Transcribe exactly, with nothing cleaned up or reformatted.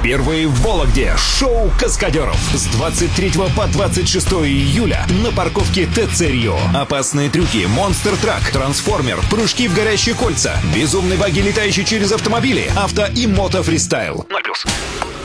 Впервые в Вологде шоу каскадеров с двадцать третьего по двадцать шестое июля на парковке ТЦ Рио. Опасные трюки, монстр-трак, трансформер, прыжки в горящие кольца, безумные баги, летающие через автомобили, авто и мото-фристайл. ноль плюс.